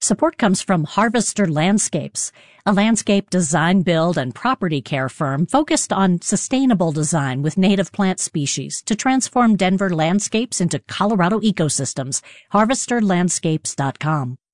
Support comes from Harvester Landscapes, a landscape design, build, and property care firm focused on sustainable design with native plant species to transform Denver landscapes into Colorado ecosystems. HarvesterLandscapes.com.